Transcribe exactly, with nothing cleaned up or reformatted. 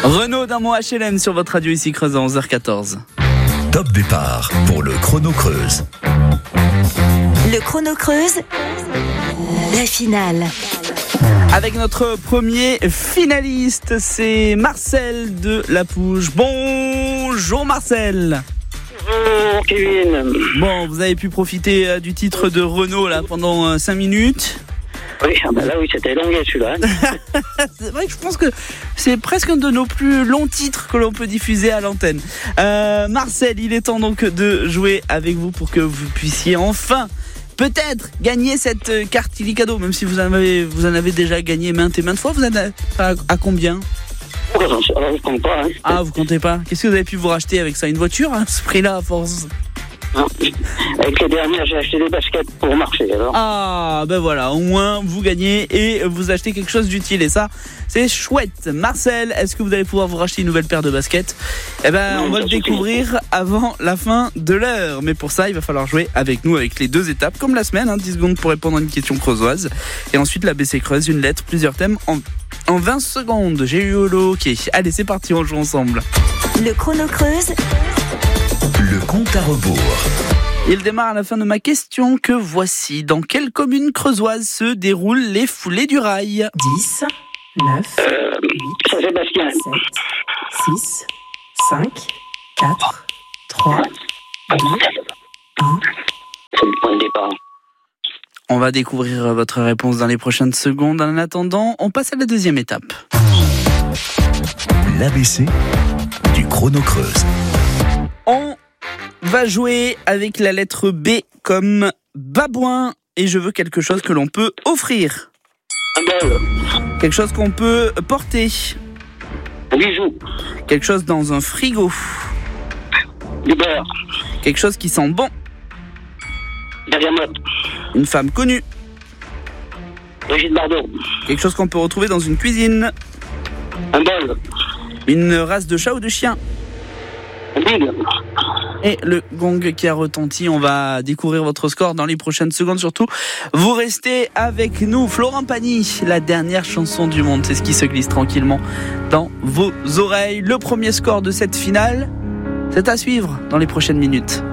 Renaud d'un mot H L M sur votre radio ici Creuse à onze heures quatorze. Top départ pour le Chrono Creuse. Le Chrono Creuse, la finale. Avec notre premier finaliste, c'est Marcel de La Pouge. Bonjour Marcel. Bonjour Kevin. Bon, vous avez pu profiter euh, du titre de Renaud là pendant euh, cinq minutes. Oui, ah bah là oui, c'était longuet celui-là. C'est vrai que je pense que c'est presque un de nos plus longs titres que l'on peut diffuser à l'antenne. Euh, Marcel, il est temps donc de jouer avec vous pour que vous puissiez enfin peut-être gagner cette carte Illicado, même si vous en avez, vous en avez déjà gagné maintes et maintes fois. Vous en avez à, à combien? Alors je compte pas. Hein. Ah, vous comptez pas? Qu'est-ce que vous avez pu vous racheter avec ça? Une voiture, hein, ce prix-là à force? Non. Avec les dernières, j'ai acheté des baskets pour marcher alors. Ah, ben voilà, au moins vous gagnez et vous achetez quelque chose d'utile et ça, c'est chouette. Marcel, est-ce que vous allez pouvoir vous racheter une nouvelle paire de baskets? Eh ben, oui, on va le découvrir avant la fin de l'heure. Mais pour ça, il va falloir jouer avec nous avec les deux étapes, comme la semaine, hein, dix secondes pour répondre à une question creusoise. Et ensuite, l'A B C Creuse, une lettre, plusieurs thèmes en, en vingt secondes. J'ai eu holo, ok. Allez, c'est parti, on joue ensemble. Le Chrono Creuse, Le compte à rebours. Il démarre à la fin de ma question que voici. Dans quelle commune creusoise se déroulent les foulées du rail? dix, neuf, Euh, Saint-Sébastien. sept, six, cinq, quatre, trois, deux, un. C'est le point de départ. On va découvrir votre réponse dans les prochaines secondes. En attendant, on passe à la deuxième étape. L'A B C du Chrono Creuse. On va jouer avec la lettre B comme babouin et je veux quelque chose que l'on peut offrir. Un bol. Quelque chose qu'on peut porter. Un bijou. Quelque chose dans un frigo. Du beurre. Quelque chose qui sent bon. Bergamote. Une femme connue. Brigitte Bardot. Quelque chose qu'on peut retrouver dans une cuisine. Un bol. Une race de chat ou de chien. Un big. Et le gong qui a retenti, on va découvrir votre score dans les prochaines secondes surtout. Vous restez avec nous, Florent Pagny, la dernière chanson du monde, c'est ce qui se glisse tranquillement dans vos oreilles. Le premier score de cette finale, c'est à suivre dans les prochaines minutes.